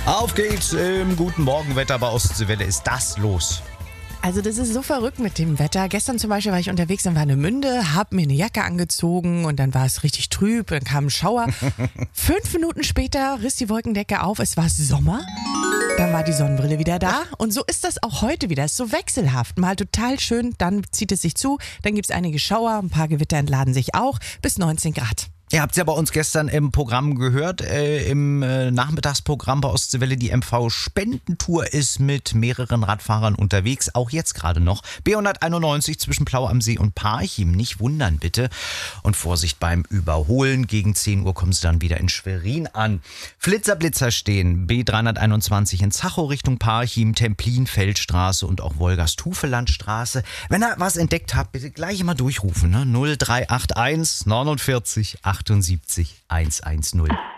Auf geht's im guten Morgenwetter bei Ostseewelle. Ist das los? Also das ist so verrückt mit dem Wetter. Gestern zum Beispiel war ich unterwegs in Warnemünde, habe mir eine Jacke angezogen und dann war es richtig trüb, dann kam ein Schauer. 5 Minuten später riss die Wolkendecke auf, es war Sommer. Dann war die Sonnenbrille wieder da und so ist das auch heute wieder. Es ist so wechselhaft, mal total schön, dann zieht es sich zu, dann gibt es einige Schauer, ein paar Gewitter entladen sich auch, bis 19 Grad. Ihr habt es ja bei uns gestern im Programm gehört, im Nachmittagsprogramm bei Ostseewelle. Die MV-Spendentour ist mit mehreren Radfahrern unterwegs, auch jetzt gerade noch. B191 zwischen Plau am See und Parchim, nicht wundern bitte. Und Vorsicht beim Überholen, gegen 10 Uhr kommen sie dann wieder in Schwerin an. Flitzer stehen, B321 in Zachow Richtung Parchim, Templin, Feldstraße und auch Wolgast-Hufelandstraße. Wenn ihr was entdeckt habt, bitte gleich immer durchrufen, ne? 0381 49 78 110.